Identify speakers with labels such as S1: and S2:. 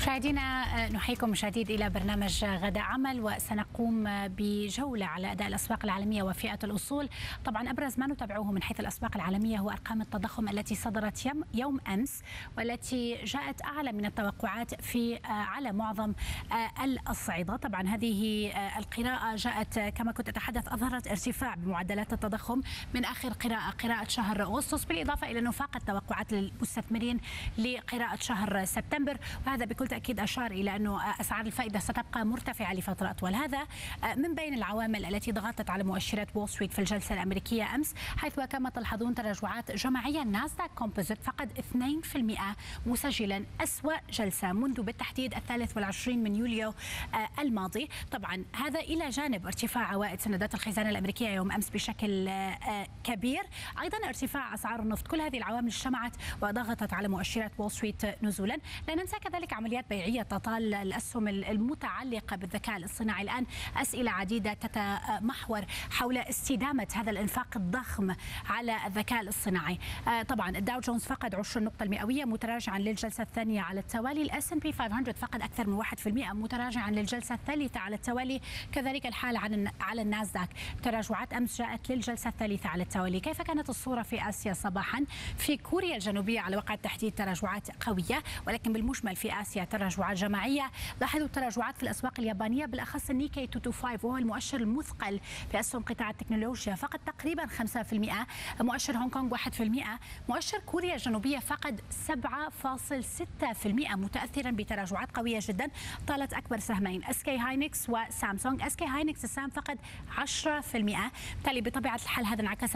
S1: مشاهدينا نحييكم من جديد إلى برنامج غداء عمل، وسنقوم بجولة على أداء الأسواق العالمية وفئة الأصول. طبعا أبرز ما نتابعه من حيث الأسواق العالمية هو أرقام التضخم التي صدرت يوم أمس، والتي جاءت أعلى من التوقعات على معظم الأصعدة. طبعا هذه القراءة جاءت كما كنت أتحدث، أظهرت ارتفاع بمعدلات التضخم من آخر قراءة شهر أغسطس، بالإضافة إلى أنه فاقت توقعات المستثمرين لقراءة شهر سبتمبر، وهذا بكل تأكيد أشار إلى أنه أسعار الفائدة ستبقى مرتفعة لفترة أطول. هذا من بين العوامل التي ضغطت على مؤشرات وول ستريت في الجلسة الأمريكية أمس، حيث كما تلاحظون تراجعات جماعية. ناسداك كومبوزيت فقد 2%، مسجلا أسوأ جلسة منذ بالتحديد 23 من يوليو الماضي. طبعا هذا إلى جانب ارتفاع عوائد سندات الخزانة الأمريكية يوم أمس بشكل كبير، أيضا ارتفاع أسعار النفط. كل هذه العوامل اجتمعت وضغطت على مؤشرات وول ستريت نزولا. لا ننسى كذلك عمليات بيعية تطال الأسهم المتعلقة بالذكاء الاصطناعي. الآن أسئلة عديدة تتمحور حول استدامة هذا الإنفاق الضخم على الذكاء الاصطناعي. طبعا الداو جونز فقد 20 نقطة المئوية متراجعا للجلسة الثانية على التوالي. الاس ان بي 500 فقد أكثر من 1% متراجعا للجلسة الثالثة على التوالي. كذلك الحال على الناسداك، تراجعات أمس جاءت للجلسة الثالثة على التوالي. كيف كانت الصورة في آسيا صباحا؟ في كوريا الجنوبية على وقع التحديد تراجعات قوية، ولكن بالمجمل في آسيا تراجعات جماعية. لاحظوا التراجعات في الأسواق اليابانية، بالأخص النيكي 225 وهو المؤشر المثقل في أسهم قطاع التكنولوجيا، فقد تقريبا 5%. مؤشر هونغ كونغ 1%. مؤشر كوريا الجنوبية فقد 7.6%، متأثرا بتراجعات قوية جدا طالت أكبر سهمين SK هاينكس وسامسونج. SK هاينكس السهم فقد 10%، بالتالي بطبيعة الحال هذا انعكس